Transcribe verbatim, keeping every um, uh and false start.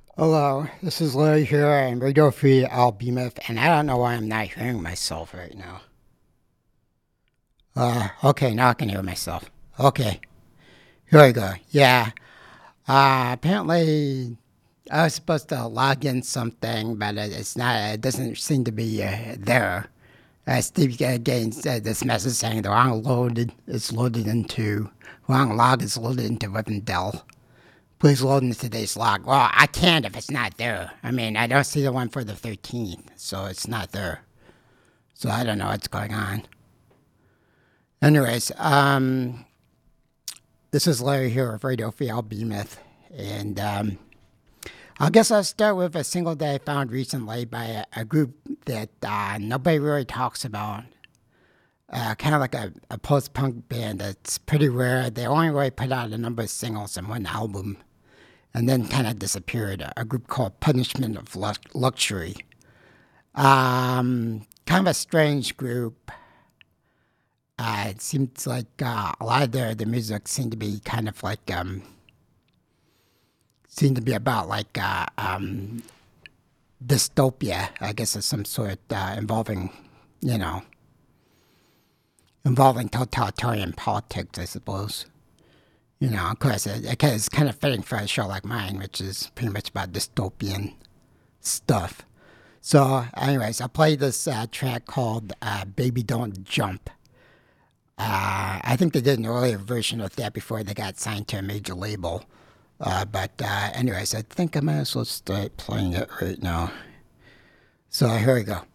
Hello, this is Larry here on Radio Free Albemuth, and I don't know why I'm not hearing myself right now. Uh, okay, now I can hear myself. Okay, here we go. Yeah, uh, apparently I was supposed to log in something, but it, it's not, it doesn't seem to be uh, there. Uh, Steve Gaines said this message saying the wrong loaded is loaded into, wrong log is loaded into Rivendell. Please load into today's log. Well, I can't if it's not there. I mean, I don't see the one for the thirteenth, so it's not there. So I don't know what's going on. Anyways, um, this is Larry here of Radio Free Albemuth, and um, I guess I'll start with a single that I found recently by a, a group that uh, nobody really talks about. Uh, kind of like a, a post-punk band that's pretty rare. They only really put out a number of singles and one album, and then kind of disappeared. A group called Punishment of Luxury. Um, kind of a strange group. Uh, it seems like uh, a lot of their, their music seemed to be kind of like, um, seemed to be about like uh, um, dystopia, I guess, of some sort, uh, involving, you know, involving totalitarian politics, I suppose. You know, of course, it, it's kind of fitting for a show like mine, which is pretty much about dystopian stuff. So, anyways, I'll play this uh, track called uh, Baby Don't Jump. Uh, I think they did an earlier version of that before they got signed to a major label. Uh, but uh, anyways, I think I might as well start playing it right now. So here we go.